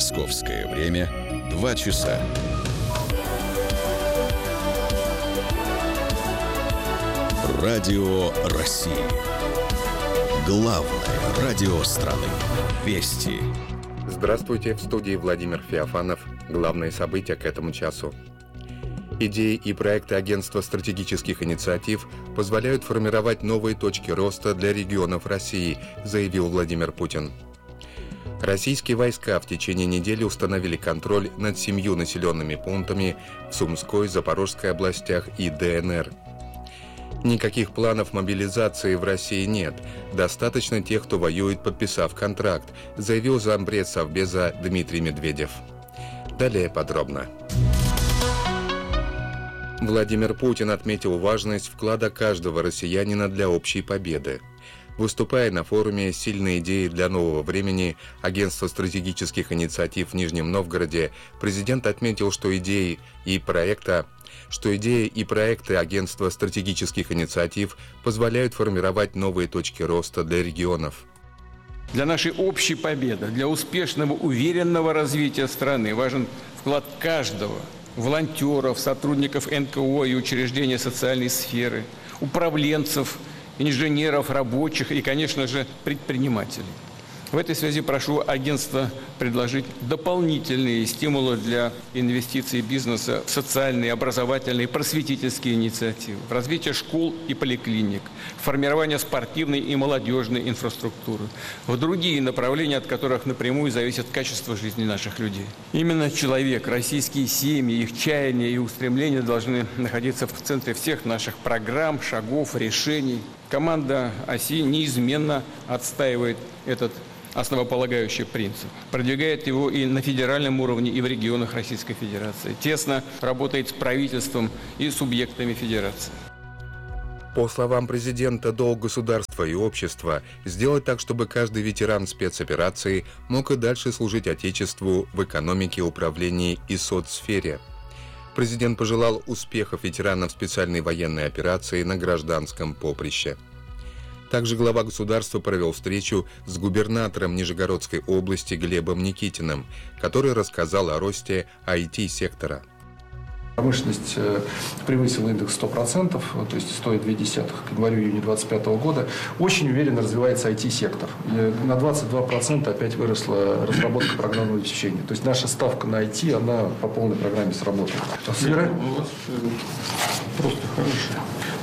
Московское время 2 часа. Радио России. Главное радио страны. Вести. Здравствуйте, в студии Владимир Феофанов. Главные события к этому часу. Идеи и проекты Агентства стратегических инициатив позволяют формировать новые точки роста для регионов России, заявил Владимир Путин. Российские войска в течение недели установили контроль над 7 населенными пунктами в Сумской, Запорожской областях и ДНР. Никаких планов мобилизации в России нет. Достаточно тех, кто воюет, подписав контракт, заявил зампред Совбеза Дмитрий Медведев. Далее подробно. Владимир Путин отметил важность вклада каждого россиянина для общей победы. Выступая на форуме «Сильные идеи для нового времени» Агентства стратегических инициатив в Нижнем Новгороде, президент отметил, что идеи и проекты Агентства стратегических инициатив позволяют формировать новые точки роста для регионов. Для нашей общей победы, для успешного, уверенного развития страны важен вклад каждого – волонтеров, сотрудников НКО и учреждений социальной сферы, управленцев, инженеров, рабочих и, конечно же, предпринимателей. В этой связи прошу агентство предложить дополнительные стимулы для инвестиций бизнеса в социальные, образовательные, просветительские инициативы, в развитие школ и поликлиник, в формирование спортивной и молодежной инфраструктуры, в другие направления, от которых напрямую зависит качество жизни наших людей. Именно человек, российские семьи, их чаяния и устремления должны находиться в центре всех наших программ, шагов, решений. Команда ОСИ неизменно отстаивает этот основополагающий принцип. Продвигает его и на федеральном уровне, и в регионах Российской Федерации. Тесно работает с правительством и субъектами Федерации. По словам президента, долг государства и общества сделать так, чтобы каждый ветеран спецоперации мог и дальше служить Отечеству в экономике, управлении и соцсфере. Президент пожелал успехов ветеранам специальной военной операции на гражданском поприще. Также глава государства провел встречу с губернатором Нижегородской области Глебом Никитиным, который рассказал о росте IT-сектора. Промышленность превысила индекс 100%, то есть 102,2 к январю-июню 2025 года. Очень уверенно развивается IT-сектор. На 22% опять выросла разработка программного обеспечения. То есть наша ставка на IT, она по полной программе сработала. У вас просто хорошие.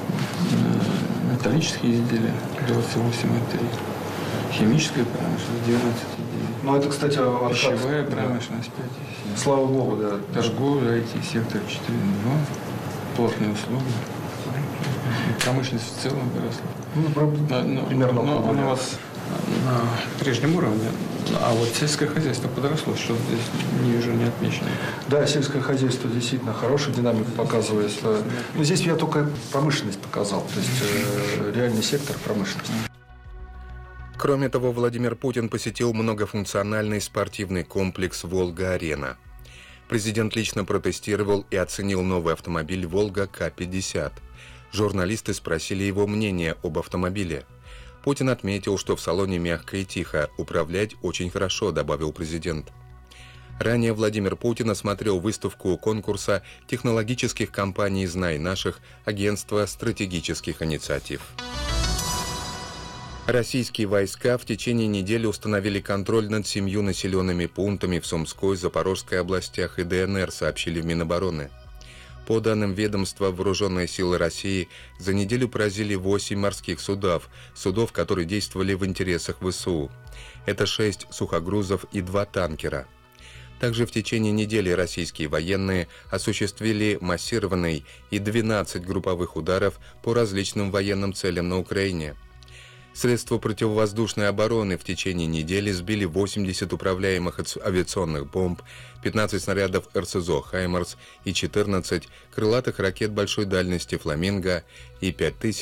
Металлические изделия 28,3. Химическая промышленность 12,9. Ну, это, кстати, пищевая промышленность 5,7. Слава богу, да. Торговля, IT-сектор 4,2. Плотные услуги. Промышленность в целом выросла. Примерно. Но у вас на прежнем уровне. А вот сельское хозяйство подросло, что здесь не вижу, не отмечено. Да, сельское хозяйство действительно хорошую динамику показывает. Но здесь я только промышленность показал, то есть реальный сектор промышленности. Кроме того, Владимир Путин посетил многофункциональный спортивный комплекс «Волга-Арена». Президент лично протестировал и оценил новый автомобиль «Волга К-50». Журналисты спросили его мнение об автомобиле. Путин отметил, что в салоне мягко и тихо, управлять очень хорошо, добавил президент. Ранее Владимир Путин осмотрел выставку конкурса технологических компаний «Знай наших» Агентства стратегических инициатив. Российские войска в течение недели установили контроль над 7 населенными пунктами в Сумской, Запорожской областях и ДНР, сообщили в Минобороны. По данным ведомства, Вооруженные силы России за неделю поразили 8 морских судов, которые действовали в интересах ВСУ. Это 6 сухогрузов и 2 танкера. Также в течение недели российские военные осуществили массированный и 12 групповых ударов по различным военным целям на Украине. Средства противовоздушной обороны в течение недели сбили 80 управляемых авиационных бомб, 15 снарядов РСЗО «Хаймарс» и 14 крылатых ракет большой дальности «Фламинго» и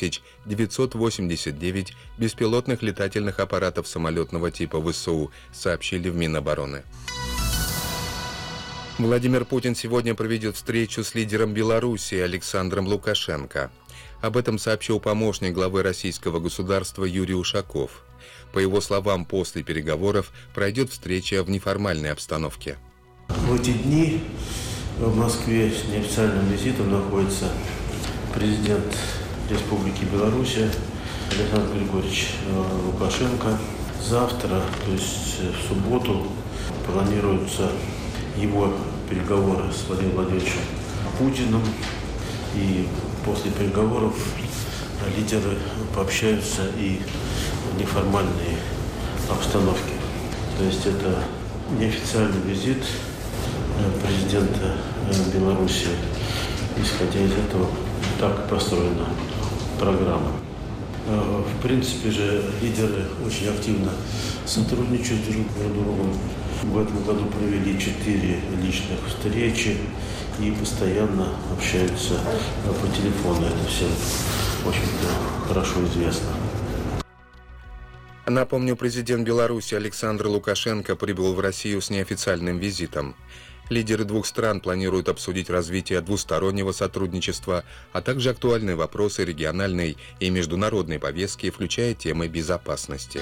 5989 беспилотных летательных аппаратов самолетного типа ВСУ, сообщили в Минобороны. Владимир Путин сегодня проведет встречу с лидером Беларуси Александром Лукашенко. Об этом сообщил помощник главы российского государства Юрий Ушаков. По его словам, после переговоров пройдет встреча в неформальной обстановке. В эти дни в Москве с неофициальным визитом находится президент Республики Беларусь Александр Григорьевич Лукашенко. Завтра, то есть в субботу, планируются его переговоры с Владимиром Владимировичем Путиным. И после переговоров лидеры пообщаются и в неформальной обстановке. То есть это неофициальный визит президента Беларуси. Исходя из этого, так построена программа. В принципе же лидеры очень активно сотрудничают друг с другом. В этом году провели 4 личных встречи и постоянно общаются по телефону. Это всем, в общем-то, хорошо известно. Напомню, президент Беларуси Александр Лукашенко прибыл в Россию с неофициальным визитом. Лидеры двух стран планируют обсудить развитие двустороннего сотрудничества, а также актуальные вопросы региональной и международной повестки, включая темы безопасности.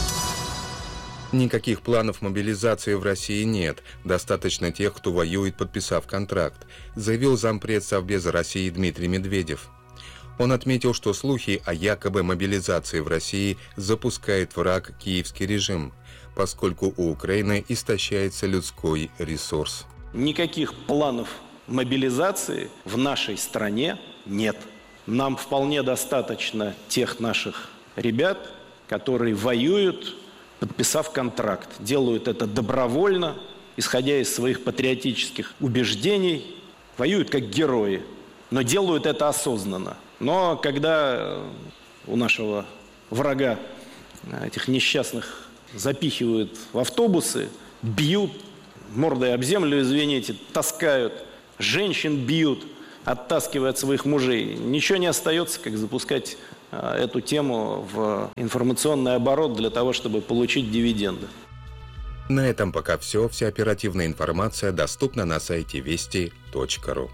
Никаких планов мобилизации в России нет. Достаточно тех, кто воюет, подписав контракт, заявил зампред Совбеза России Дмитрий Медведев. Он отметил, что слухи о якобы мобилизации в России запускает враг киевский режим, поскольку у Украины истощается людской ресурс. Никаких планов мобилизации в нашей стране нет. Нам вполне достаточно тех наших ребят, которые воюют, подписав контракт. Делают это добровольно, исходя из своих патриотических убеждений, воюют как герои, но делают это осознанно. Но когда у нашего врага этих несчастных запихивают в автобусы, бьют, мордой об землю, извините, таскают, женщин бьют, оттаскивая от своих мужей, ничего не остается, как запускать эту тему в информационный оборот для того, чтобы получить дивиденды. На этом пока все. Вся оперативная информация доступна на сайте вести.ру.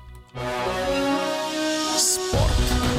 Спорт.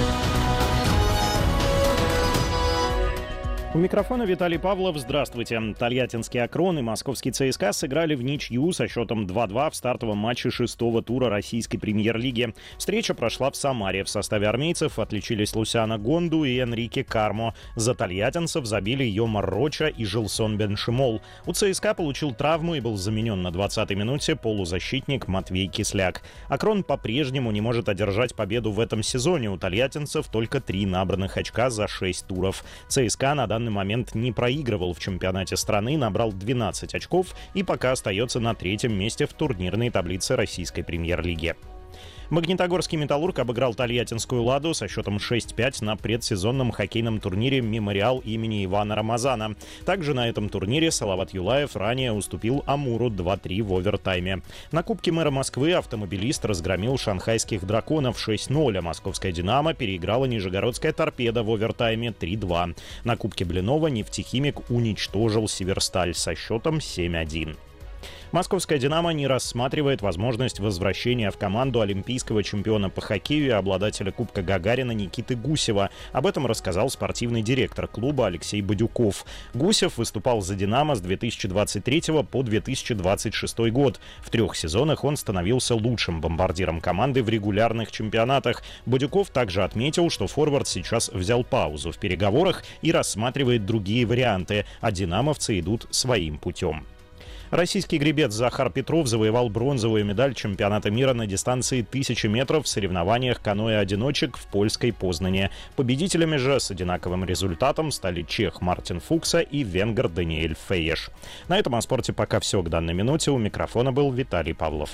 У микрофона Виталий Павлов. Здравствуйте. Тольяттинский «Акрон» и московский ЦСКА сыграли в ничью со счетом 2-2 в стартовом матче 6-го тура российской премьер-лиги. Встреча прошла в Самаре. В составе армейцев отличились Лусиано Гонду и Энрике Кармо. За тольяттинцев забили Йомар Роча и Жилсон Беншимол. У ЦСКА получил травму и был заменен на 20-й минуте полузащитник Матвей Кисляк. «Акрон» по-прежнему не может одержать победу в этом сезоне. У тольяттинцев только 3 набранных очка за 6 туров. ЦСКА на данный момент не проигрывал в чемпионате страны, набрал 12 очков и пока остается на 3-м месте в турнирной таблице российской премьер-лиги. Магнитогорский «Металлург» обыграл тольяттинскую «Ладу» со счетом 6-5 на предсезонном хоккейном турнире «Мемориал» имени Ивана Рамазана. Также на этом турнире Салават Юлаев ранее уступил «Амуру» 2-3 в овертайме. На Кубке мэра Москвы автомобилист разгромил шанхайских «Драконов» 6-0, а московская «Динамо» переиграла нижегородская «Торпедо» в овертайме 3-2. На Кубке Блинова «Нефтехимик» уничтожил «Северсталь» со счетом 7-1. Московская «Динамо» не рассматривает возможность возвращения в команду олимпийского чемпиона по хоккею и обладателя Кубка Гагарина Никиты Гусева. Об этом рассказал спортивный директор клуба Алексей Бадюков. Гусев выступал за «Динамо» с 2023 по 2026 год. В 3 сезонах он становился лучшим бомбардиром команды в регулярных чемпионатах. Бадюков также отметил, что форвард сейчас взял паузу в переговорах и рассматривает другие варианты, а «Динамовцы» идут своим путем. Российский гребец Захар Петров завоевал бронзовую медаль чемпионата мира на дистанции 1000 метров в соревнованиях каноэ-одиночек в польской Познане. Победителями же с одинаковым результатом стали чех Мартин Фукса и венгр Даниэль Фейеш. На этом о спорте пока все к данной минуте. У микрофона был Виталий Павлов.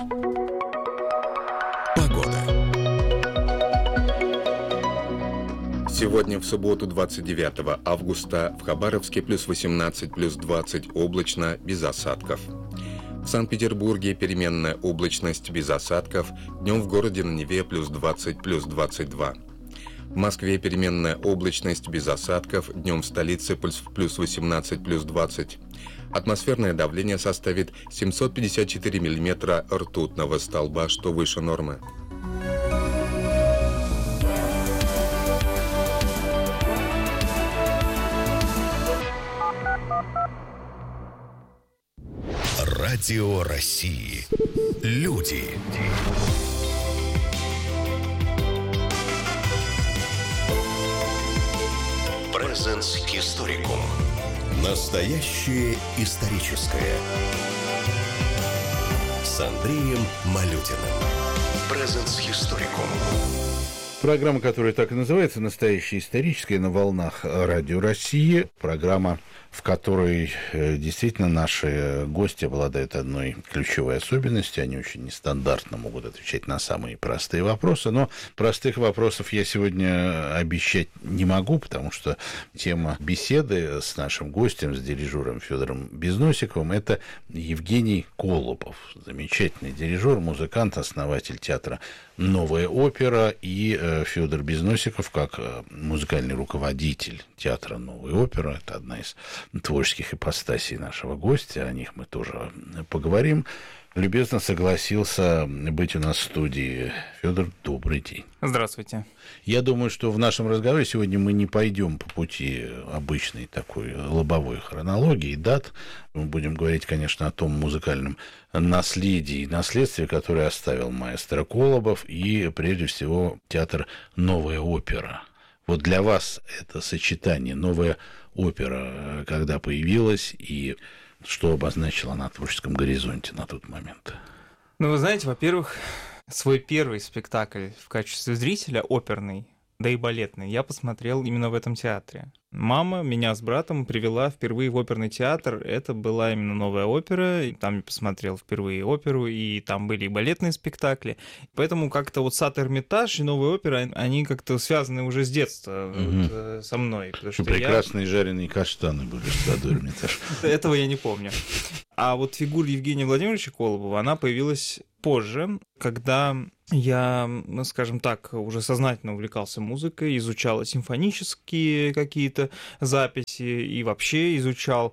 Погода. Сегодня, в субботу, 29 августа, в Хабаровске плюс 18, плюс 20, облачно, без осадков. В Санкт-Петербурге переменная облачность, без осадков, днем в городе на Неве плюс 20, плюс 22. В Москве переменная облачность, без осадков, днем в столице плюс 18, плюс 20. Атмосферное давление составит 754 миллиметра ртутного столба, что выше нормы. Радио России. Люди. Presence Historicum. Настоящее историческое. С Андреем Малютиным. Presence Historicum. Программа, которая так и называется, «Настоящее историческое», на волнах Радио России. Программа, в которой действительно наши гости обладают одной ключевой особенностью. Они очень нестандартно могут отвечать на самые простые вопросы. Но простых вопросов я сегодня обещать не могу, потому что тема беседы с нашим гостем, с дирижером Федором Безносиковым, это Евгений Колобов. Замечательный дирижер, музыкант, основатель театра «Новая опера», и Федор Безносиков как музыкальный руководитель театра «Новая опера». Это одна из творческих ипостасей нашего гостя, о них мы тоже поговорим. Любезно согласился быть у нас в студии. Федор, добрый день. Здравствуйте. Я думаю, что в нашем разговоре сегодня мы не пойдем по пути обычной такой лобовой хронологии дат. Мы будем говорить, конечно, о том музыкальном наследии и наследстве, которое оставил маэстро Колобов, и, прежде всего, театр «Новая опера». Вот для вас это сочетание «Новая опера» когда появилась и что обозначила на творческом горизонте на тот момент? Ну, вы знаете, во-первых, свой первый спектакль в качестве зрителя, оперный, да и балетный, я посмотрел именно в этом театре. Мама меня с братом привела впервые в оперный театр. Это была именно «Новая опера». И там я посмотрел впервые оперу, и там были и балетные спектакли. Поэтому как-то вот «Сад Эрмитаж» и «Новая опера», они как-то связаны уже с детства вот, со мной. Что прекрасные жареные каштаны были в «Саду Эрмитаж». Этого я не помню. А вот фигура Евгения Владимировича Колобова, она появилась позже, когда я, скажем так, уже сознательно увлекался музыкой, изучал симфонические какие-то записи и вообще изучал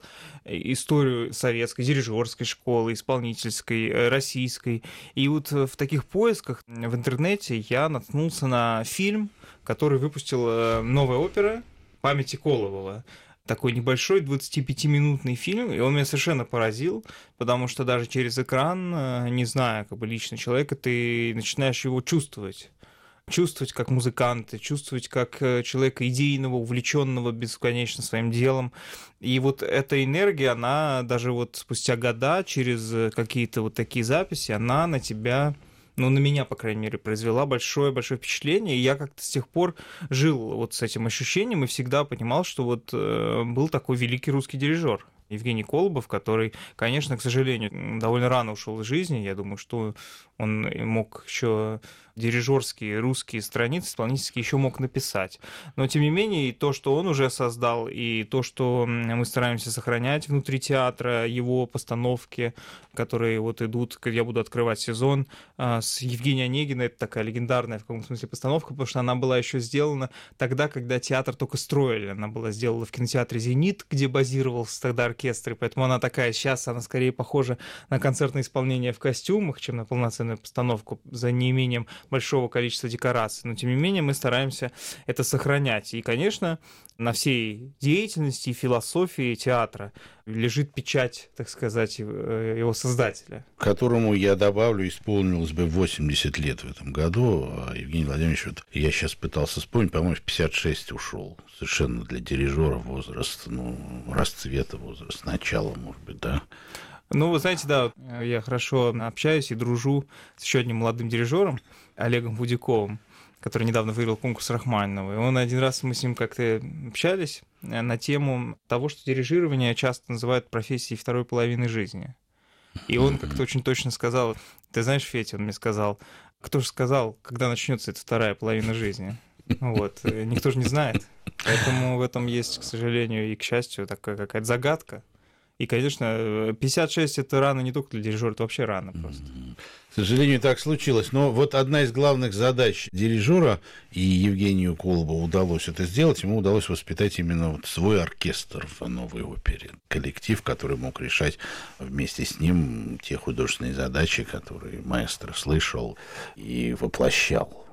историю советской, дирижерской школы, исполнительской, российской. И вот в таких поисках в интернете я наткнулся на фильм, который выпустила «Новая опера» памяти Колобова. Такой небольшой 25-минутный фильм, и он меня совершенно поразил, потому что даже через экран, не зная как бы лично человека, ты начинаешь его чувствовать. Чувствовать как музыканта, чувствовать как человека идейного, увлеченного бесконечно своим делом. И вот эта энергия, она даже вот спустя года, через какие-то вот такие записи, она на тебя... ну, на меня, по крайней мере, произвела большое-большое впечатление, и я как-то с тех пор жил вот с этим ощущением и всегда понимал, что вот был такой великий русский дирижер Евгений Колобов, который, конечно, к сожалению, довольно рано ушел из жизни. Я думаю, что он мог еще дирижерские русские страницы исполнительские еще мог написать. Но, тем не менее, и то, что он уже создал, и то, что мы стараемся сохранять внутри театра, его постановки, которые вот идут, я буду открывать сезон с Евгенией Онегиной, это такая легендарная в каком-то смысле постановка, потому что она была еще сделана тогда, когда театр только строили. Она была сделана в кинотеатре «Зенит», где базировался тогда оркестр, и поэтому она такая сейчас, она скорее похожа на концертное исполнение в костюмах, чем на полноценную постановку за неимением большого количества декораций. Но, тем не менее, мы стараемся это сохранять. И, конечно, на всей деятельности и философии театра лежит печать, так сказать, его создателя. Которому, я добавлю, исполнилось бы 80 лет в этом году. А Евгений Владимирович, вот я сейчас пытался вспомнить, по-моему, в 56 ушел. Совершенно для дирижера возраст, ну, расцвета, возраст, начало, может быть, да? Ну, вы знаете, да, я хорошо общаюсь и дружу с еще одним молодым дирижером, Олегом Будяковым, который недавно выиграл конкурс Рахманинова. И он один раз, мы с ним как-то общались на тему того, что дирижирование часто называют профессией второй половины жизни. И он как-то очень точно сказал, ты знаешь, Федя, он мне сказал, кто же сказал, когда начнется эта вторая половина жизни? Вот, никто же не знает. Поэтому в этом есть, к сожалению, и к счастью, такая какая-то загадка. И, конечно, 56 — это рано не только для дирижера, это вообще рано просто. К сожалению, так случилось. Но вот одна из главных задач дирижера, и Евгению Колобову удалось это сделать, ему удалось воспитать именно вот свой оркестр в «Новой опере». Коллектив, который мог решать вместе с ним те художественные задачи, которые маэстро слышал и воплощал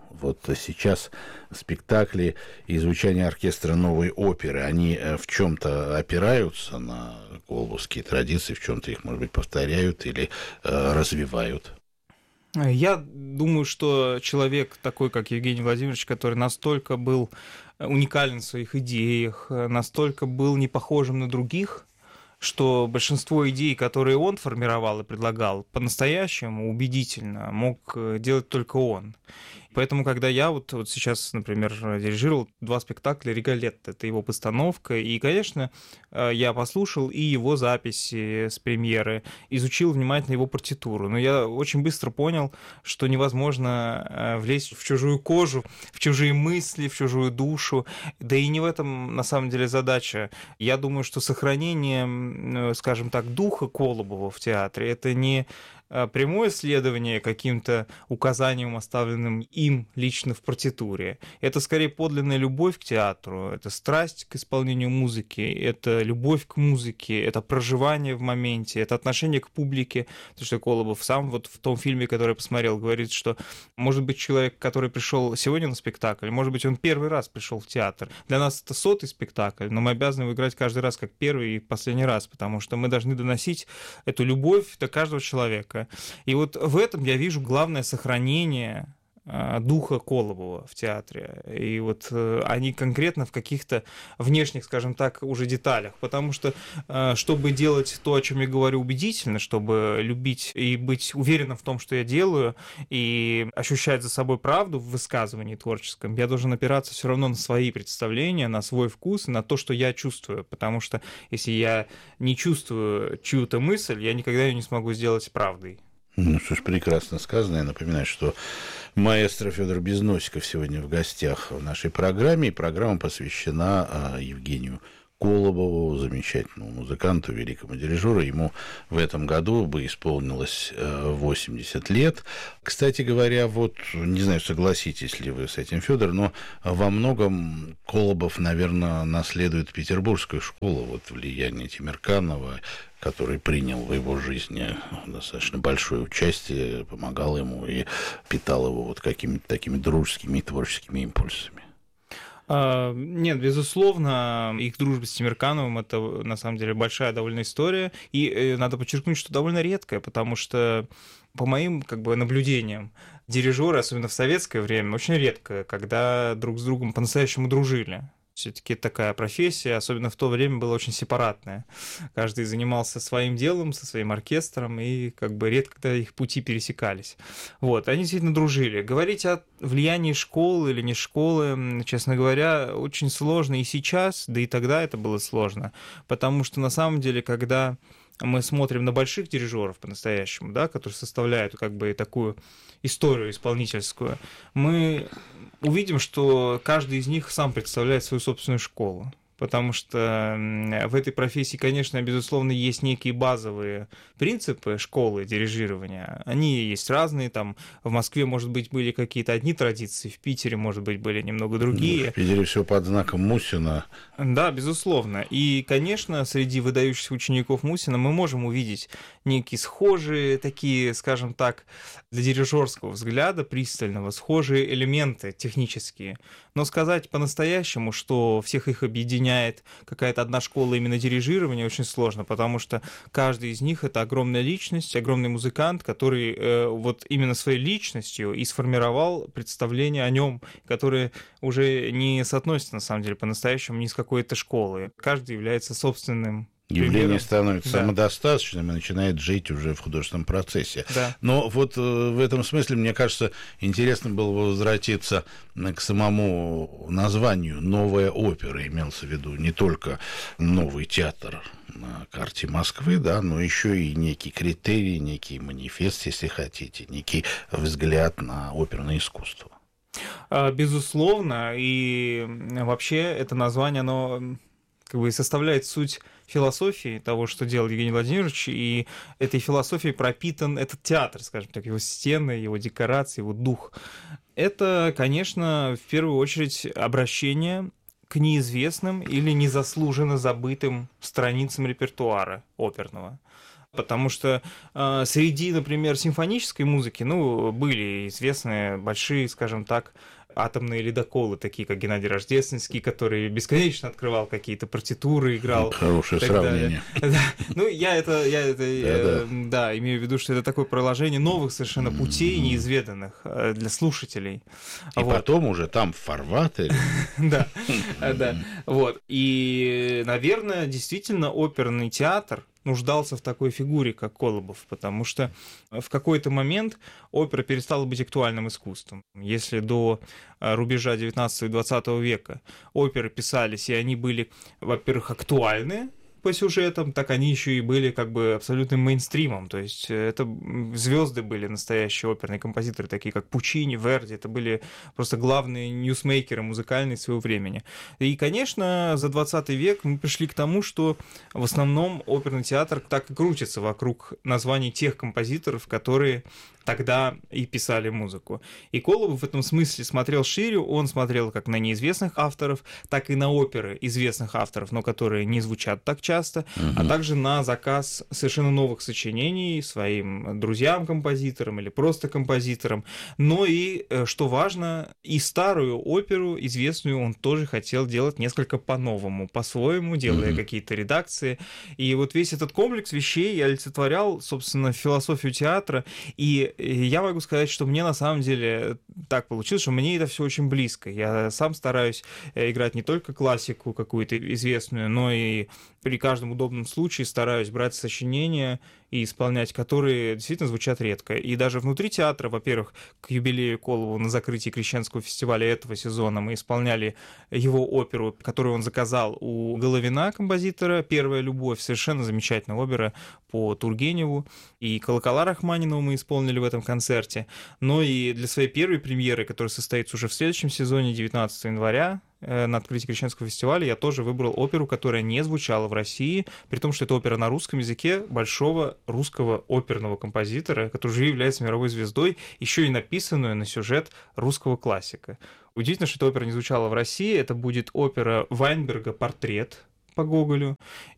Вот сейчас спектакли и звучание оркестра новой оперы, они в чем-то опираются на колобовские традиции, в чем-то их, может быть, повторяют или развивают? Я думаю, что человек такой, как Евгений Владимирович, который настолько был уникален в своих идеях, настолько был не похожим на других, что большинство идей, которые он формировал и предлагал, по-настоящему убедительно мог делать только он. Поэтому, когда я вот сейчас, например, дирижировал 2 спектакля «Риголетто», это его постановка, и, конечно, я послушал и его записи с премьеры, изучил внимательно его партитуру, но я очень быстро понял, что невозможно влезть в чужую кожу, в чужие мысли, в чужую душу, да и не в этом, на самом деле, задача. Я думаю, что сохранение, скажем так, духа Колобова в театре — это не прямое следование каким-то указаниям, оставленным им лично в партитуре. Это скорее подлинная любовь к театру, это страсть к исполнению музыки, это любовь к музыке, это проживание в моменте, это отношение к публике. Потому что Колобов сам вот в том фильме, который я посмотрел, говорит, что может быть человек, который пришел сегодня на спектакль, может быть он первый раз пришел в театр. Для нас это 100-й спектакль, но мы обязаны его играть каждый раз как первый и последний раз, потому что мы должны доносить эту любовь до каждого человека. И вот в этом я вижу главное сохранение духа Колобова в театре. И вот они конкретно в каких-то внешних, скажем так, уже деталях. Потому что, чтобы делать то, о чем я говорю, убедительно, чтобы любить и быть уверенным в том, что я делаю, и ощущать за собой правду в высказывании творческом, я должен опираться все равно на свои представления, на свой вкус, на то, что я чувствую. Потому что если я не чувствую чью-то мысль, я никогда ее не смогу сделать правдой. Ну, что ж, прекрасно сказано. Я напоминаю, что маэстро Федор Безносиков сегодня в гостях в нашей программе, и программа посвящена Евгению Колобову, замечательному музыканту, великому дирижеру. Ему в этом году бы исполнилось 80 лет. Кстати говоря, вот, не знаю, согласитесь ли вы с этим, Федор, но во многом Колобов, наверное, наследует петербургскую школу, вот влияние Темирканова, который принял в его жизни достаточно большое участие, помогал ему и питал его вот какими-то такими дружескими и творческими импульсами. Нет, безусловно, их дружба с Темиркановым — это, на самом деле, большая довольно история, и надо подчеркнуть, что довольно редкая, потому что, по моим наблюдениям, дирижеры, особенно в советское время, очень редко, когда друг с другом по-настоящему дружили. Все-таки такая профессия, особенно в то время, была очень сепаратная. Каждый занимался своим делом, со своим оркестром, и редко когда их пути пересекались. Вот, они действительно дружили. Говорить о влиянии школы или не школы, честно говоря, очень сложно и сейчас, да и тогда это было сложно. Потому что, на самом деле, когда мы смотрим на больших дирижеров по-настоящему, да, которые составляют такую историю исполнительскую, мы увидим, что каждый из них сам представляет свою собственную школу. Потому что в этой профессии, конечно, безусловно, есть некие базовые принципы школы дирижирования. Они есть разные. Там в Москве, может быть, были какие-то одни традиции, в Питере, может быть, были немного другие. В Питере все под знаком Мусина. Да, безусловно. И, конечно, среди выдающихся учеников Мусина мы можем увидеть некие схожие, такие, скажем так, для дирижерского взгляда пристального, схожие элементы технические. Но сказать по-настоящему, что всех их объединяет какая-то одна школа именно дирижирования, очень сложно, потому что каждый из них — это огромная личность, огромный музыкант, который вот именно своей личностью и сформировал представление о нем, которое уже не соотносится, на самом деле, по-настоящему ни с какой-то школой. Каждый является собственным явление становится самодостаточным и начинает жить уже в художественном процессе. Да. Но вот в этом смысле, мне кажется, интересно было бы возвратиться к самому названию «Новая опера». Имелся в виду не только новый театр на карте Москвы, да, но еще и некий критерий, некий манифест, если хотите, некий взгляд на оперное искусство. Безусловно, и вообще это название, оно и составляет суть философии того, что делал Евгений Владимирович, и этой философией пропитан этот театр, скажем так, его стены, его декорации, его дух. Это, конечно, в первую очередь обращение к неизвестным или незаслуженно забытым страницам репертуара оперного. Потому что среди, например, симфонической музыки, были известные большие, скажем так, атомные ледоколы, такие как Геннадий Рождественский, который бесконечно открывал какие-то партитуры, играл. Хорошее сравнение. Я имею в виду, что это такое проложение новых совершенно путей, неизведанных для слушателей. И потом уже там в фарватере. Да. Вот. И, наверное, действительно оперный театр нуждался в такой фигуре, как Колобов, потому что в какой-то момент опера перестала быть актуальным искусством. Если до рубежа 19 и 20 века оперы писались, и они были, во-первых, актуальны по сюжетам, так они еще и были как бы абсолютным мейнстримом, то есть это звезды были настоящие оперные композиторы, такие как Пучини, Верди, это были просто главные ньюсмейкеры музыкальные своего времени. И, конечно, за 20 век мы пришли к тому, что в основном оперный театр так и крутится вокруг названий тех композиторов, которые тогда и писали музыку. И Колобов в этом смысле смотрел шире, он смотрел как на неизвестных авторов, так и на оперы известных авторов, но которые не звучат так часто, а также на заказ совершенно новых сочинений своим друзьям-композиторам или просто композиторам. Но и, что важно, и старую оперу известную он тоже хотел делать несколько по-новому, по-своему, делая какие-то редакции. И вот весь этот комплекс вещей олицетворял, собственно, философию театра. И я могу сказать, что мне на самом деле так получилось, что мне это все очень близко. Я сам стараюсь играть не только классику какую-то известную, но и при каждом удобном случае стараюсь брать сочинения и исполнять, которые действительно звучат редко. И даже внутри театра, во-первых, к юбилею Колобова на закрытии Крещенского фестиваля этого сезона мы исполняли его оперу, которую он заказал у Головина, композитора, «Первая любовь», совершенно замечательная опера по Тургеневу, и «Колокола» Рахманинова мы исполнили в этом концерте. Но и для своей первой премьеры, которая состоится уже в следующем сезоне, 19 января, на открытии Крещенского фестиваля, я тоже выбрал оперу, которая не звучала в России, при том, что это опера на русском языке большого русского оперного композитора, который уже является мировой звездой, еще и написанную на сюжет русского классика. Удивительно, что эта опера не звучала в России. Это будет опера Вайнберга «Портрет» по Гоголю.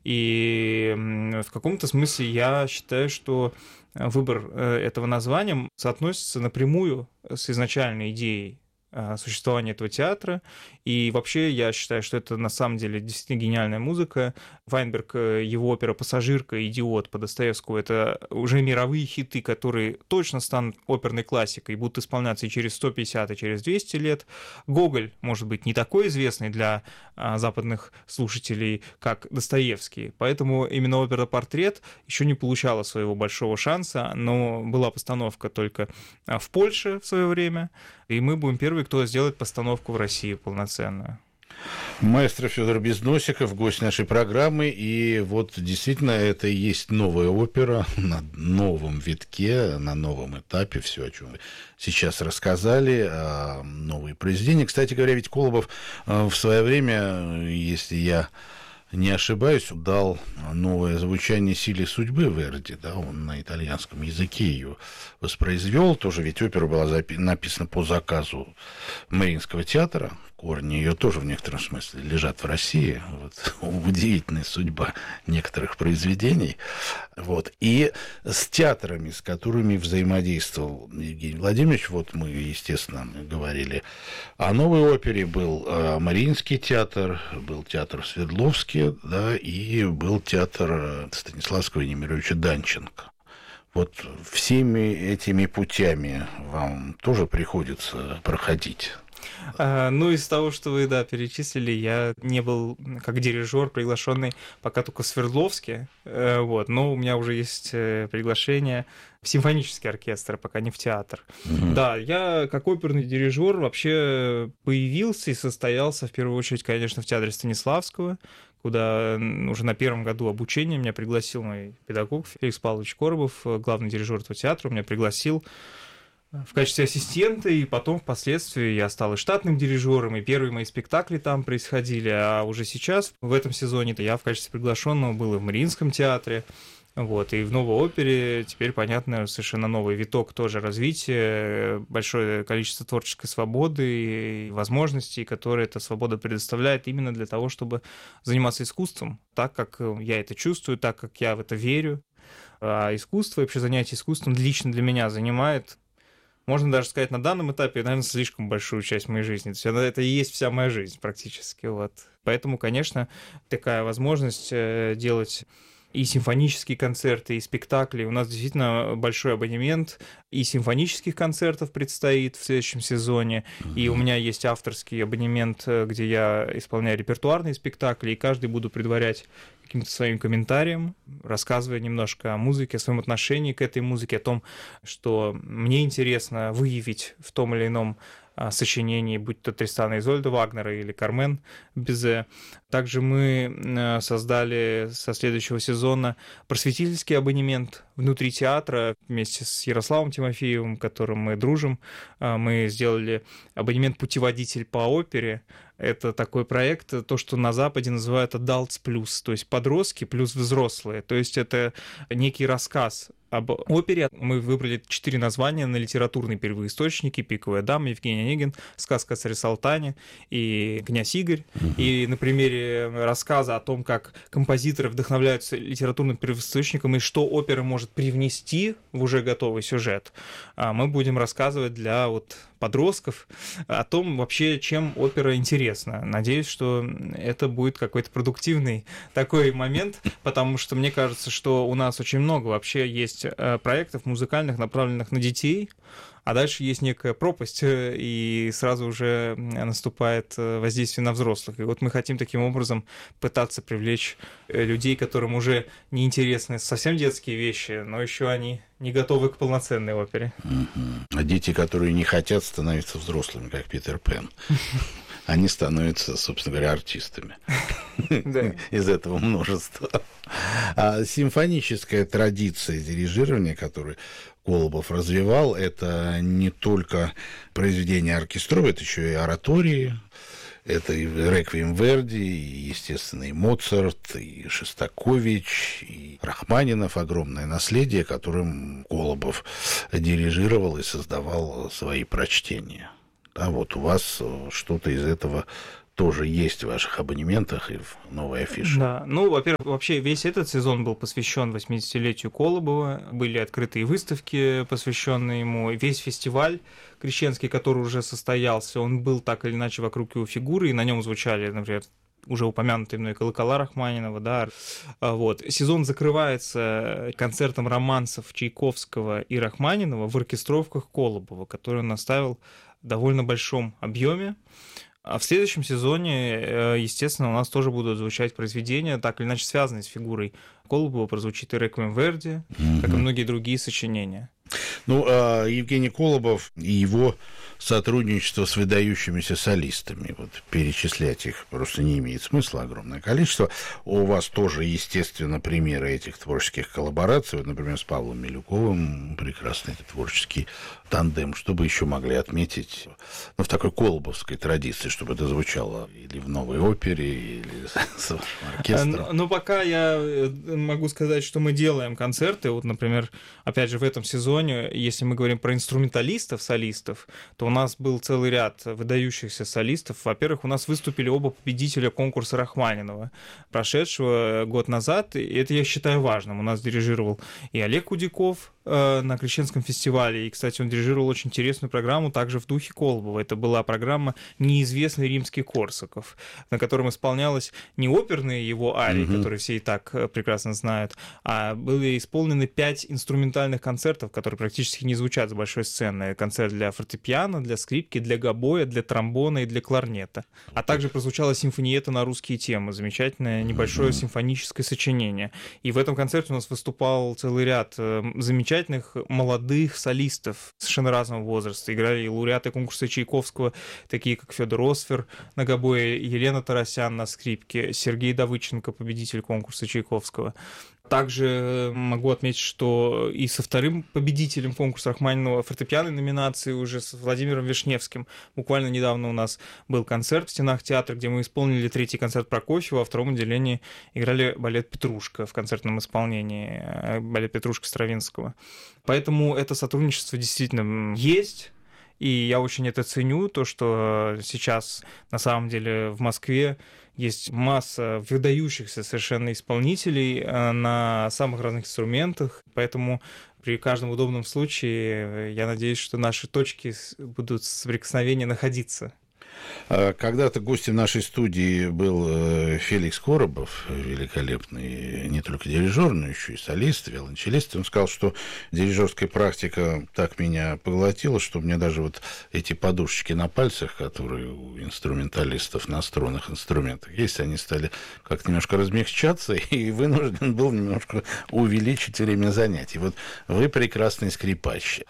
И в каком-то смысле я считаю, что выбор этого названия соотносится напрямую с изначальной идеей существования этого театра. И вообще я считаю, что это на самом деле действительно гениальная музыка. Вайнберг, его опера «Пассажирка», «Идиот» по Достоевскому — это уже мировые хиты, которые точно станут оперной классикой и будут исполняться и через 150, и через 200 лет. Гоголь, может быть, не такой известный для западных слушателей, как Достоевский. Поэтому именно опера «Портрет» еще не получала своего большого шанса, но была постановка только в Польше в свое время, и мы будем первые, кто сделает постановку в России полноценную. Маэстро Федор Безносиков, гость нашей программы, и вот действительно это и есть новая опера на новом витке, на новом этапе, все, о чем вы сейчас рассказали, новые произведения. Кстати говоря, ведь Колобов в свое время, если я не ошибаюсь, дал новое звучание «Силе судьбы» Верди, да, он на итальянском языке ее воспроизвел, тоже ведь опера была написана по заказу Мариинского театра, корни ее тоже в некотором смысле лежат в России, вот, удивительная судьба некоторых произведений, вот, и с театрами, с которыми взаимодействовал Евгений Владимирович, вот мы, естественно, говорили о новой опере, был Мариинский театр, был театр Свердловский, да, и был театр Станиславского и Немировича Данченко. Вот всеми этими путями вам тоже приходится проходить? Ну, из того, что вы, перечислили, я не был как дирижер приглашенный пока только в Свердловске, вот, но у меня уже есть приглашение в симфонический оркестр, пока не в театр. Да, я как оперный дирижер вообще появился и состоялся, в первую очередь, конечно, в театре Станиславского, куда уже на первом году обучения меня пригласил мой педагог Феликс Павлович Коробов, главный дирижер этого театра, меня пригласил в качестве ассистента, и потом впоследствии я стал и штатным дирижером, и первые мои спектакли там происходили, а уже сейчас, в этом сезоне, я в качестве приглашенного был и в Мариинском театре, вот, и в новой опере теперь, понятно, совершенно новый виток тоже развития, большое количество творческой свободы и возможностей, которые эта свобода предоставляет именно для того, чтобы заниматься искусством, так, как я это чувствую, так, как я в это верю. А искусство, вообще занятие искусством лично для меня занимает, можно даже сказать, на данном этапе, наверное, слишком большую часть моей жизни. То есть это и есть вся моя жизнь практически. Вот. Поэтому, конечно, такая возможность делать и симфонические концерты, и спектакли. У нас действительно большой абонемент и симфонических концертов предстоит в следующем сезоне, и у меня есть авторский абонемент, где я исполняю репертуарные спектакли, и каждый буду предварять каким-то своим комментарием, рассказывая немножко о музыке, о своем отношении к этой музыке, о том, что мне интересно выявить в том или ином сочинений, будь то Тристана и Изольда Вагнера или Кармен Бизе. Также мы создали со следующего сезона просветительский абонемент внутри театра вместе с Ярославом Тимофеевым, которым мы дружим. Мы сделали абонемент-путеводитель по опере. Это такой проект, то, что на Западе называют adults plus, то есть подростки плюс взрослые. То есть это некий рассказ об опере. Мы выбрали 4 названия на литературные первоисточники: «Пиковая дама», Евгений Онегин, «Сказка о царе Салтане» и «Князь Игорь». И на примере рассказа о том, как композиторы вдохновляются литературным первоисточником и что опера может привнести в уже готовый сюжет, мы будем рассказывать для подростков о том вообще, чем опера интересна. Надеюсь, что это будет какой-то продуктивный такой момент, потому что мне кажется, что у нас очень много вообще есть проектов музыкальных, направленных на детей, а дальше есть некая пропасть, и сразу уже наступает воздействие на взрослых. И вот мы хотим таким образом пытаться привлечь людей, которым уже не интересны совсем детские вещи, но еще они не готовы к полноценной опере. А дети, которые не хотят становиться взрослыми, как Питер Пен, они становятся, собственно говоря, артистами. Из этого множества. А симфоническая традиция дирижирования, которую Колобов развивал, это не только произведения оркестровые, это еще и оратории, это и Реквием Верди, и, естественно, и Моцарт, и Шостакович, и Рахманинов. Огромное наследие, которым Колобов дирижировал и создавал свои прочтения. Да, вот у вас что-то из этого тоже есть в ваших абонементах и в новой афише. Да, во-первых, вообще весь этот сезон был посвящен 80-летию Колобова, были открытые выставки, посвященные ему, весь фестиваль крещенский, который уже состоялся, он был так или иначе вокруг его фигуры, и на нем звучали, например, уже упомянутые мной колокола Рахманинова, да. Вот. Сезон закрывается концертом романсов Чайковского и Рахманинова в оркестровках Колобова, который он оставил в довольно большом объеме. А в следующем сезоне, естественно, у нас тоже будут звучать произведения, так или иначе связанные с фигурой Колобова. Прозвучит и «Реквием Верди», как и многие другие сочинения. Евгений Колобов и его сотрудничество с выдающимися солистами, перечислять их просто не имеет смысла, огромное количество. У вас тоже, естественно, примеры этих творческих коллабораций, например, с Павлом Милюковым, прекрасный творческий тандем. Что бы еще могли отметить в такой колобовской традиции, чтобы это звучало или в новой опере, или с вашим оркестром? Пока я могу сказать, что мы делаем концерты. Например, опять же, в этом сезоне, если мы говорим про инструменталистов, солистов, то у нас был целый ряд выдающихся солистов. Во-первых, у нас выступили оба победителя конкурса Рахманинова, прошедшего год назад, и это я считаю важным. У нас дирижировал и Олег Кудяков на Крещенском фестивале, и, кстати, он дирижировал очень интересную программу также в духе Колобова. Это была программа «Неизвестный римский Корсаков», на котором исполнялось не оперные его арии, которые все и так прекрасно знают, а были исполнены 5 инструментальных концертов, которые практически не звучат с большой сцены. Концерт для фортепиано, для скрипки, для гобоя, для тромбона и для кларнета. А также прозвучала симфониета на русские темы, замечательное небольшое симфоническое сочинение. И в этом концерте у нас выступал целый ряд замечательных молодых солистов совершенно разного возраста. Играли и лауреаты конкурса Чайковского, такие как Федор Осфер на гобое, Елена Тарасян на скрипке, Сергей Давыдченко, победитель конкурса Чайковского. Также могу отметить, что и со вторым победителем конкурса Рахманинова фортепианной номинации уже с Владимиром Вишневским. Буквально недавно у нас был концерт в стенах театра, где мы исполнили 3-й концерт Прокофьева, а в втором отделении играли балет «Петрушка» в концертном исполнении, балет «Петрушка» Стравинского. Поэтому это сотрудничество действительно есть. И я очень это ценю, то, что сейчас на самом деле в Москве есть масса выдающихся совершенно исполнителей на самых разных инструментах, поэтому при каждом удобном случае я надеюсь, что наши точки будут соприкосновения находиться. Когда-то гостем нашей студии был Феликс Коробов, великолепный не только дирижер, но еще и солист, виолончелист. Он сказал, что дирижерская практика так меня поглотила, что мне даже вот эти подушечки на пальцах, которые у инструменталистов на струнных инструментах есть, они стали как-то немножко размягчаться, и вынужден был немножко увеличить время занятий. Вот вы прекрасный скрипач.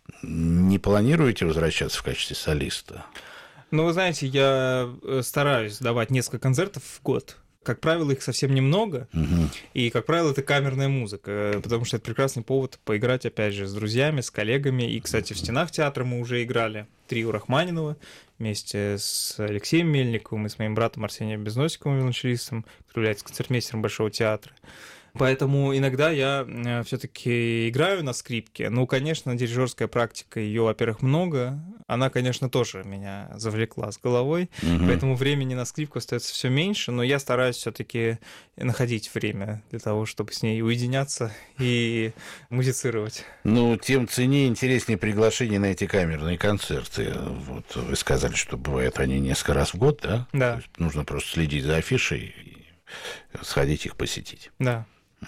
Не планируете возвращаться в качестве солиста? Ну, вы знаете, я стараюсь давать несколько концертов в год. Как правило, их совсем немного, и, как правило, это камерная музыка, потому что это прекрасный повод поиграть, опять же, с друзьями, с коллегами. И, кстати, в стенах театра мы уже играли трио Рахманинова вместе с Алексеем Мельниковым и с моим братом Арсением Безносиковым, виолончелистом, который является концертмейстером Большого театра. Поэтому иногда я все-таки играю на скрипке. Ну, конечно, дирижерская практика, ее, во-первых, много. Она, конечно, тоже меня завлекла с головой. Поэтому времени на скрипку остается все меньше. Но я стараюсь все-таки находить время для того, чтобы с ней уединяться и музицировать. Ну, тем ценнее, интереснее приглашение на эти камерные концерты. Вот вы сказали, что бывают они несколько раз в год, да? Да. То есть нужно просто следить за афишей и сходить их посетить. Да.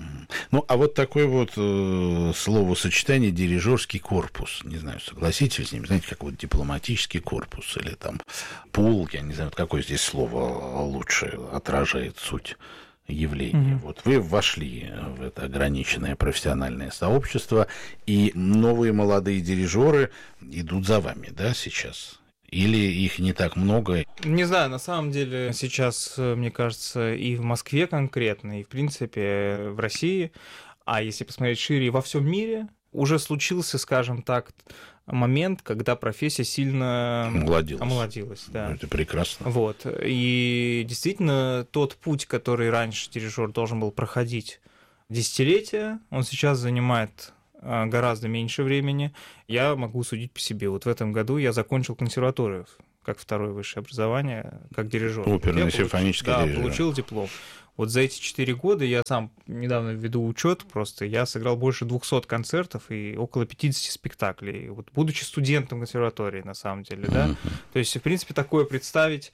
Ну, а вот такое вот словосочетание «дирижерский корпус». Не знаю, согласитесь вы с ним? Знаете, как вот дипломатический корпус или там пул, я не знаю, какое здесь слово лучше отражает суть явления. Вот вы вошли в это ограниченное профессиональное сообщество, и новые молодые дирижеры идут за вами, да, сейчас? Или их не так много? Не знаю, на самом деле сейчас, мне кажется, и в Москве конкретно, и, в принципе, в России, а если посмотреть шире, во всем мире, уже случился, скажем так, момент, когда профессия сильно омолодилась. Да. Это прекрасно. Вот. И действительно, тот путь, который раньше дирижер должен был проходить десятилетия, он сейчас занимает гораздо меньше времени. Я могу судить по себе. Вот в этом году я закончил консерваторию как второе высшее образование, как дирижер. Оперно-симфонический дирижер. Да, получил диплом. Вот за эти 4 года я сам недавно веду учет, просто я сыграл больше 200 концертов и около 50 спектаклей, вот будучи студентом консерватории, на самом деле, да. То есть, в принципе, такое представить,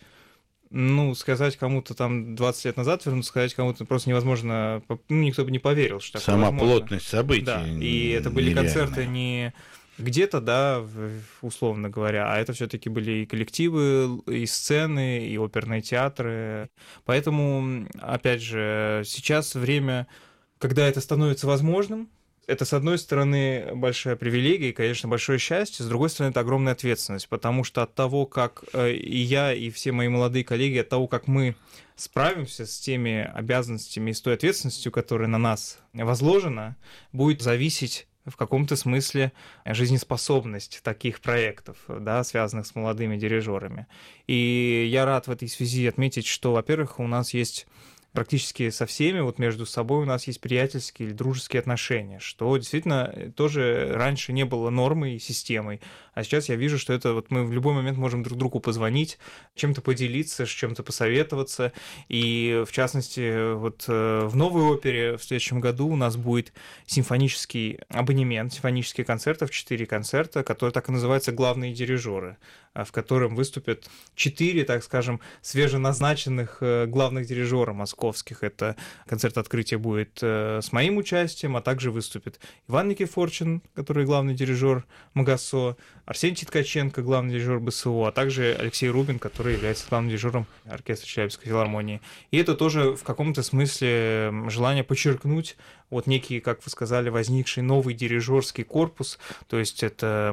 ну, сказать кому-то там 20 лет назад, сказать кому-то просто невозможно, ну, никто бы не поверил, что такое сама возможно. Плотность событий. Да, и это были концерты не где-то, да, условно говоря, а это все-таки были и коллективы, и сцены, и оперные театры. Поэтому, опять же, сейчас время, когда это становится возможным, это, с одной стороны, большая привилегия и, конечно, большое счастье, с другой стороны, это огромная ответственность, потому что от того, как и я, и все мои молодые коллеги, от того, как мы справимся с теми обязанностями и с той ответственностью, которая на нас возложена, будет зависеть в каком-то смысле жизнеспособность таких проектов, да, связанных с молодыми дирижерами. И я рад в этой связи отметить, что, во-первых, у нас есть практически со всеми, вот между собой у нас есть приятельские или дружеские отношения, что действительно тоже раньше не было нормой и системой, а сейчас я вижу, что это вот мы в любой момент можем друг другу позвонить, чем-то поделиться, с чем-то посоветоваться, и в частности вот в новой опере в следующем году у нас будет симфонический абонемент, симфонические концерты, 4 концерта, которые так и называются «Главные дирижеры», в котором выступят 4, так скажем, свеженазначенных главных дирижера московских. Это концерт открытия будет с моим участием, а также выступит Иван Никифорчин, который главный дирижер МГАСО, Арсений Ткаченко, главный дирижер БСО, а также Алексей Рубин, который является главным дирижером оркестра Челябинской филармонии. И это тоже в каком-то смысле желание подчеркнуть вот некий, как вы сказали, возникший новый дирижерский корпус, то есть это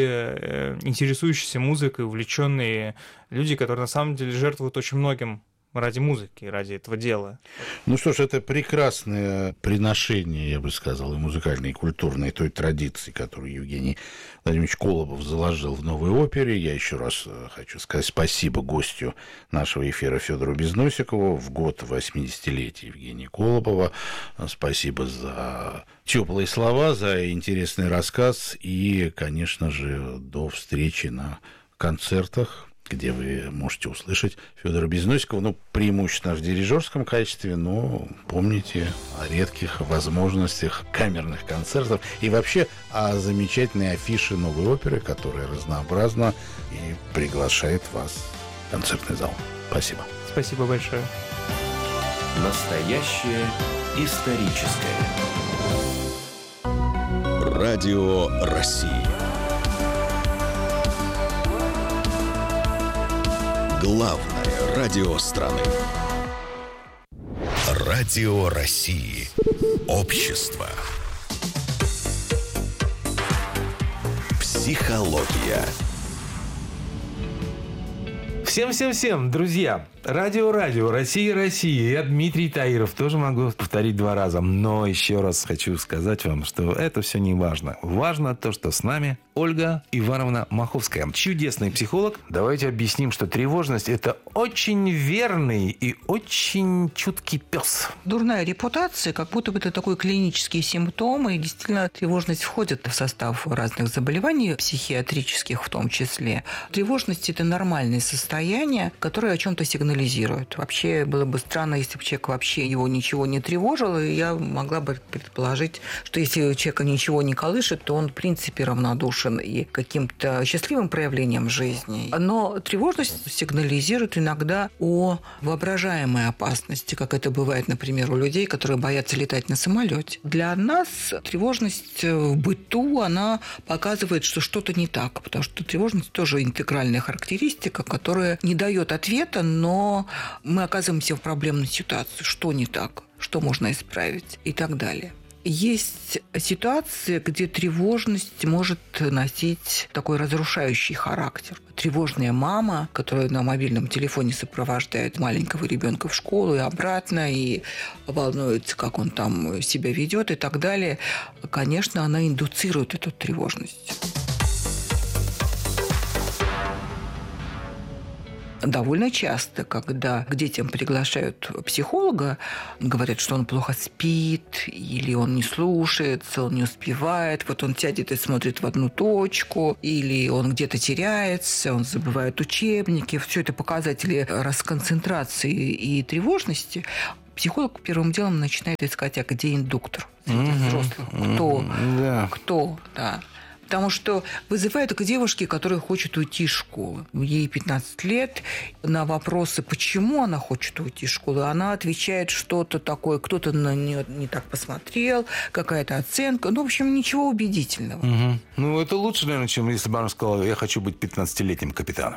молодые, интересующиеся музыкой, увлеченные люди, которые на самом деле жертвуют очень многим ради музыки, ради этого дела. Ну что ж, это прекрасное приношение, я бы сказал, и музыкальной, и культурной той традиции, которую Евгений Владимирович Колобов заложил в новой опере. Я еще раз хочу сказать спасибо гостю нашего эфира Федору Безносикову в год 80-летия Евгения Колобова. Спасибо за теплые слова, за интересный рассказ и, конечно же, до встречи на концертах, где вы можете услышать Федора Безносикова, ну, преимущественно в дирижерском качестве, но помните о редких возможностях камерных концертов и вообще о замечательной афише новой оперы, которая разнообразна и приглашает вас в концертный зал. Спасибо. Спасибо большое. Настоящее историческое. Радио России. Главное радио страны. Радио России. Общество. Психология. Всем, друзья! Радио Россия. Я Дмитрий Таиров. Тоже могу повторить 2 раза. Но еще раз хочу сказать вам, что это все не важно. Важно то, что с нами Ольга Ивановна Маховская. Чудесный психолог. Давайте объясним, что тревожность – это очень верный и очень чуткий пес. Дурная репутация, как будто бы это такой клинический симптом. И действительно, тревожность входит в состав разных заболеваний, психиатрических в том числе. Тревожность – это нормальное состояние, которое о чем-то сигнализирует. Вообще было бы странно, если бы человек вообще его ничего не тревожил, и я могла бы предположить, что если у человека ничего не колышет, то он, в принципе, равнодушен и каким-то счастливым проявлением жизни. Но тревожность сигнализирует иногда о воображаемой опасности, как это бывает, например, у людей, которые боятся летать на самолете. Для нас тревожность в быту, она показывает, что что-то не так, потому что тревожность тоже интегральная характеристика, которая не дает ответа, но мы оказываемся в проблемной ситуации. Что не так? Что можно исправить? И так далее. Есть ситуации, где тревожность может носить такой разрушающий характер. Тревожная мама, которая на мобильном телефоне сопровождает маленького ребенка в школу и обратно, и волнуется, как он там себя ведет и так далее, конечно, она индуцирует эту тревожность. Довольно часто, когда к детям приглашают психолога, говорят, что он плохо спит, или он не слушается, он не успевает, вот он сядет и смотрит в одну точку, или он где-то теряется, он забывает учебники. Все это показатели расконцентрации и тревожности. Психолог первым делом начинает искать, а где индуктор среди взрослых? Кто? Потому что вызывает только девушки, которые хотят уйти из школы. Ей 15 лет. На вопросы, почему она хочет уйти из школы, она отвечает что-то такое. Кто-то на нее не так посмотрел, какая-то оценка. Ну, в общем, ничего убедительного. Ну, это лучше, наверное, чем если бы она сказала, я хочу быть 15-летним капитаном.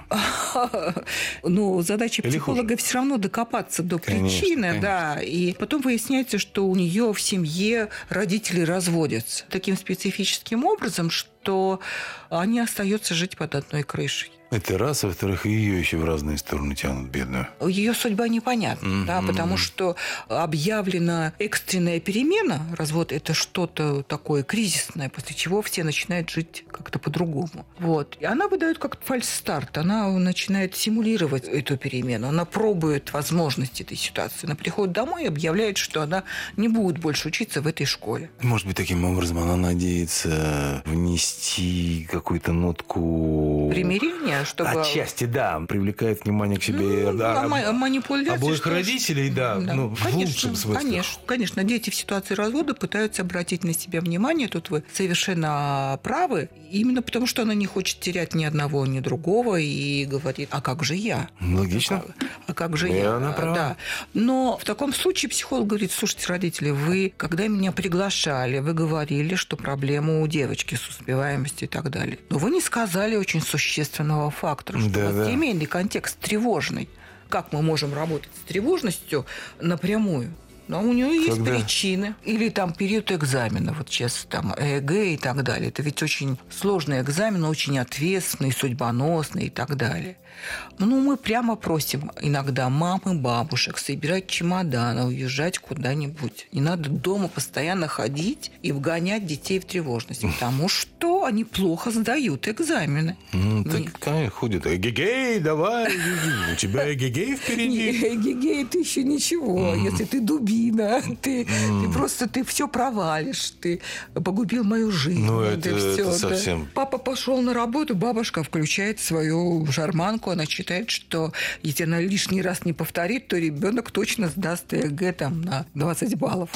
Ну, задача психолога все равно докопаться до причины. Да. И потом выясняется, что у нее в семье родители разводятся таким специфическим образом, что они остаются жить под одной крышей. Это раз, а во-вторых, ее еще в разные стороны тянут, бедную. Ее судьба непонятна, да, потому что объявлена экстренная перемена, развод – это что-то такое кризисное, после чего все начинают жить как-то по-другому. Вот. И она выдает как фальстарт, она начинает симулировать эту перемену, она пробует возможности этой ситуации. Она приходит домой и объявляет, что она не будет больше учиться в этой школе. Может быть, таким образом она надеется внести какую-то нотку... примирения? Чтобы... Отчасти, да, привлекает внимание к себе обоих родителей, да, ну, в лучшем смысле. Конечно, дети в ситуации развода пытаются обратить на себя внимание, тут вы совершенно правы, именно потому что она не хочет терять ни одного, ни другого, и говорит, а как же я? Логично. А как же я? Она права. Да. Но в таком случае психолог говорит, слушайте, родители, вы, когда меня приглашали, вы говорили, что проблема у девочки с успеваемостью и так далее. Но вы не сказали очень существенного фактора, что у вас семейный контекст тревожный. Как мы можем работать с тревожностью напрямую? Но у нее есть причины. Или там период экзамена. Вот сейчас там ЕГЭ и так далее. Это ведь очень сложный экзамен, очень ответственный, судьбоносный и так далее. Ну, мы прямо просим иногда мам и бабушек собирать чемоданы, уезжать куда-нибудь. Не надо дома постоянно ходить и вгонять детей в тревожность, потому что они плохо сдают экзамены. Так ходит. Эгегей, давай, у тебя эгегей впереди. Эгегей, ты еще ничего. Если ты дубина, ты просто все провалишь. Ты погубил мою жизнь. Ну, это совсем... Папа пошел на работу, бабушка включает свою шарманку. Она считает, что если она лишний раз не повторит, то ребенок точно сдаст ЕГЭ там на 20 баллов.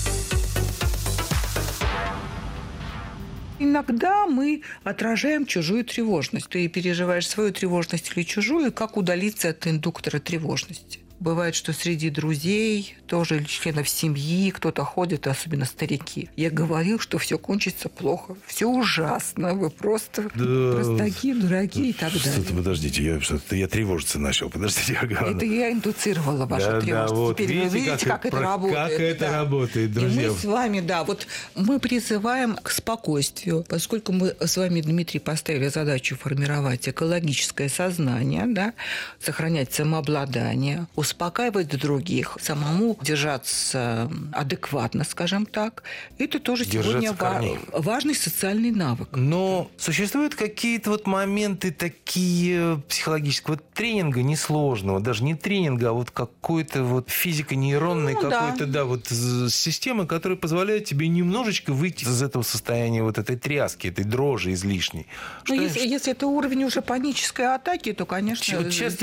Иногда мы отражаем чужую тревожность. Ты переживаешь свою тревожность или чужую, как удалиться от индуктора тревожности. Бывает, что среди друзей, тоже членов семьи, кто-то ходит, особенно старики. Я говорил, что все кончится плохо, все ужасно, вы просто простаки, дураки и так далее. Что-то, подождите, я тревожиться начал. Подождите, это я индуцировала вашу тревожность. Вот, теперь вы видите, как это работает. Как это работает, друзья. И мы с вами, мы призываем к спокойствию, поскольку мы с вами, Дмитрий, поставили задачу формировать экологическое сознание, сохранять самообладание, успокаивать других, самому держаться адекватно, скажем так. Это тоже сегодня важный социальный навык. Но существуют какие-то моменты такие психологического тренинга несложного, даже не тренинга, а какой-то физико-нейронной системы, которая позволяет тебе немножечко выйти из этого состояния этой тряски, этой дрожи излишней. Если это уровень уже панической атаки, то, конечно... Часто,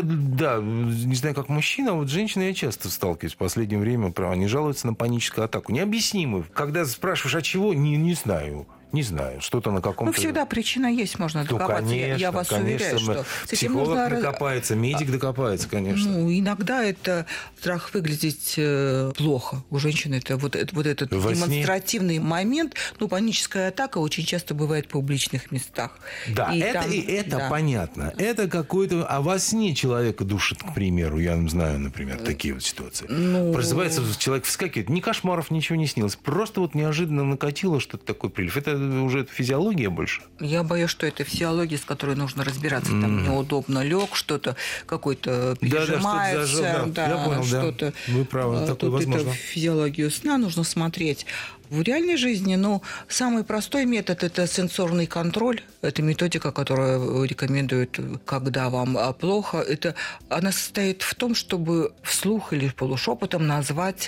не знаю, как мужчина, женщины я часто сталкиваюсь в последнее время, они жалуются на паническую атаку. Необъяснимую. Когда спрашиваешь, от чего, не знаю. Не знаю, что-то на каком-то... всегда причина есть, можно докопаться. Конечно, я вас уверяю, что... Психолог докопается, медик докопается, конечно. Иногда это страх выглядеть плохо. У женщины это этот демонстративный момент. Паническая атака очень часто бывает в публичных местах. Да, это понятно. Это какой-то... А во сне человека душит, к примеру. Я знаю, например, такие ситуации. Просыпается человек, вскакивает. Ни кошмаров, ничего не снилось. Просто неожиданно накатило что-то такое прилив. Это уже физиология больше? Я боюсь, что это физиология, с которой нужно разбираться. Там неудобно лег, что-то какой-то пережимается. Я понял, что-то. Вы правы, такое возможно. Это физиологию сна нужно смотреть. В реальной жизни, самый простой метод – это сенсорный контроль. Это методика, которую рекомендуют, когда вам плохо. Она состоит в том, чтобы вслух или полушепотом назвать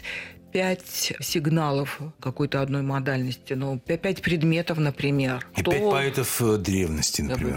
5 сигналов какой-то одной модальности. 5 предметов, например. И 5 поэтов древности, например.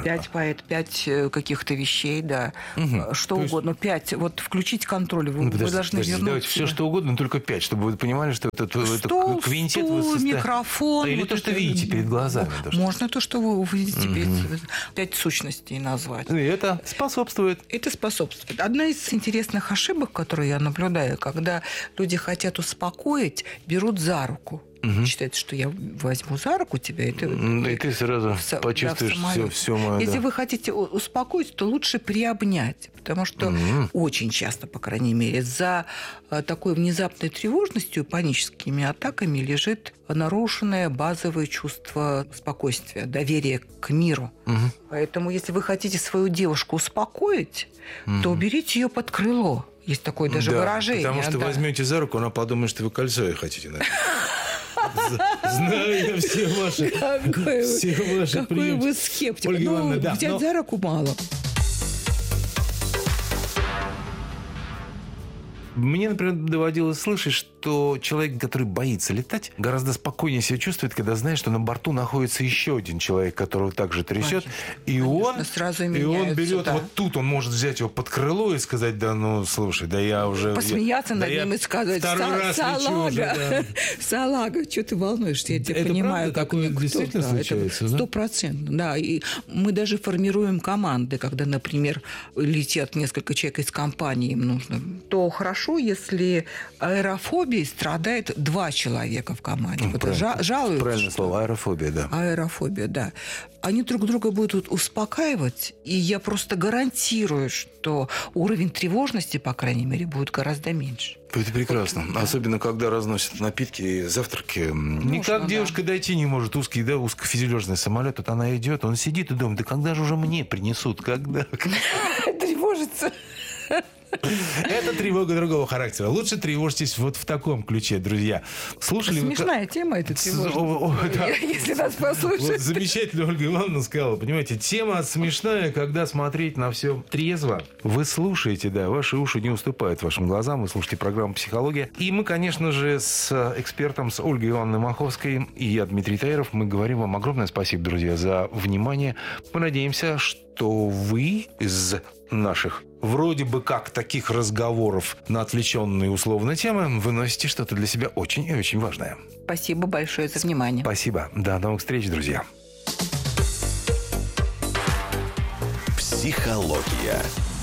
5 каких-то вещей, что угодно. 5. Включить контроль. Вы должны вернуть. Давайте все, что угодно, но только 5, чтобы вы понимали, что это квинтет. Стул, микрофон. Или то, что видите перед глазами. Можно то, что вы видите. 5 сущностей назвать. И это способствует. Это способствует. Одна из интересных ошибок, которую я наблюдаю, когда люди хотят успокоить, берут за руку. Считается, что я возьму за руку тебя, и ты сразу почувствуешь все мое. Если вы хотите успокоить, то лучше приобнять, потому что очень часто, по крайней мере, за такой внезапной тревожностью, паническими атаками лежит нарушенное базовое чувство спокойствия, доверия к миру. Поэтому, если вы хотите свою девушку успокоить, то уберите ее под крыло. Есть такое даже выражение. Потому что возьмете за руку, она подумает, что вы кольцо ей хотите. Знаю я все ваши приемы. Какой вы скептик. Взять за руку мало. Мне, например, доводилось слышать, что человек, который боится летать, гораздо спокойнее себя чувствует, когда знает, что на борту находится еще один человек, которого также трясет. И он берет тут, он может взять его под крыло и сказать, слушай, я уже... Посмеяться над ним и сказать, салага, что ты волнуешься, я тебя понимаю. Это правда? Такое действительно случается? 100%, да. И мы даже формируем команды, когда, например, летят несколько человек из компании, им нужно, то хорошо хорошо, если аэрофобией страдает 2 человека в команде. Вот жалуются. Правильное слово, аэрофобия, да. Аэрофобия, да. Они друг друга будут успокаивать, и я просто гарантирую, что уровень тревожности, по крайней мере, будет гораздо меньше. Это прекрасно. Да. Особенно, когда разносят напитки и завтраки. Никак девушка дойти не может. Узкий, да, узкофюзеляжный самолет. Вот она идет, он сидит и думает, да когда же уже мне принесут? Когда? Тревожится. Это тревога другого характера. Лучше тревожьтесь вот в таком ключе, друзья. Слушали смешная тема эта тревожность. Если нас послушать. Вот замечательно Ольга Ивановна сказала. Понимаете, тема смешная, когда смотреть на все трезво. Вы слушаете, да, ваши уши не уступают вашим глазам. Вы слушаете программу «Психология». И мы, конечно же, с экспертом, с Ольгой Ивановной Маховской и я, Дмитрий Таиров, мы говорим вам огромное спасибо, друзья, за внимание. Мы надеемся, что вы из наших вроде бы как таких разговоров на отвлеченные условно темы выносите что-то для себя очень и очень важное. Спасибо большое за внимание. Спасибо. До новых встреч, друзья. Психология.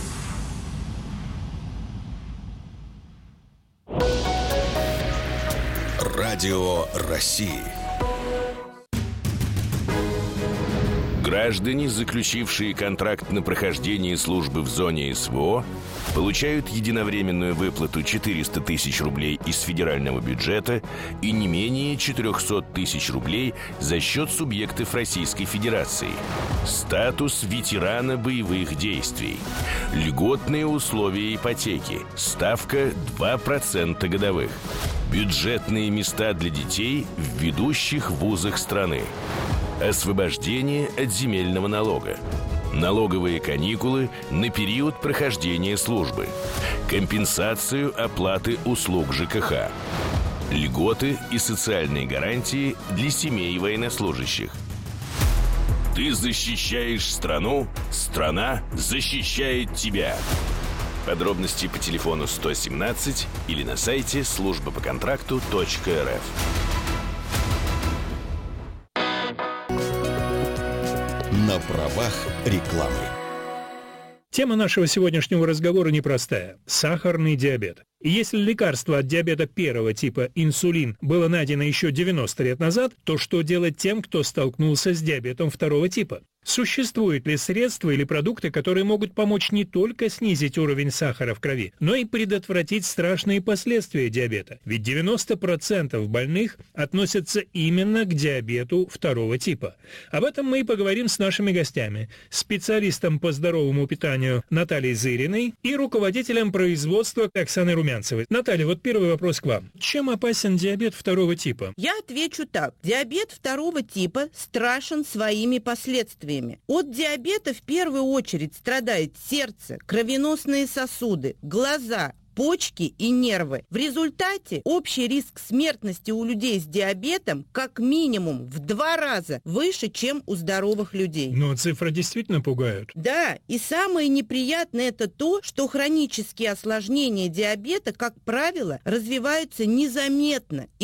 Радио России. Граждане, заключившие контракт на прохождение службы в зоне СВО, получают единовременную выплату 400 тысяч рублей из федерального бюджета и не менее 400 тысяч рублей за счет субъектов Российской Федерации. Статус ветерана боевых действий. Льготные условия ипотеки. Ставка 2% годовых. Бюджетные места для детей в ведущих вузах страны. Освобождение от земельного налога. Налоговые каникулы на период прохождения службы. Компенсацию оплаты услуг ЖКХ. Льготы и социальные гарантии для семей военнослужащих. Ты защищаешь страну, страна защищает тебя. Подробности по телефону 117 или на сайте службапоконтракту.рф. На правах рекламы. Тема нашего сегодняшнего разговора непростая – сахарный диабет. И если лекарство от диабета первого типа инсулин было найдено еще 90 лет назад, то что делать тем, кто столкнулся с диабетом второго типа? Существуют ли средства или продукты, которые могут помочь не только снизить уровень сахара в крови, но и предотвратить страшные последствия диабета? Ведь 90% больных относятся именно к диабету второго типа. Об этом мы и поговорим с нашими гостями. Специалистом по здоровому питанию Натальей Зыриной и руководителем производства Оксаной Румянцевой. Наталья, вот первый вопрос к вам. Чем опасен диабет второго типа? Я отвечу так. Диабет второго типа страшен своими последствиями. От диабета в первую очередь страдает сердце, кровеносные сосуды, глаза, почки и нервы. В результате общий риск смертности у людей с диабетом как минимум в 2 раза выше, чем у здоровых людей. Но цифры действительно пугают. Да, и самое неприятное это то, что хронические осложнения диабета, как правило, развиваются незаметно и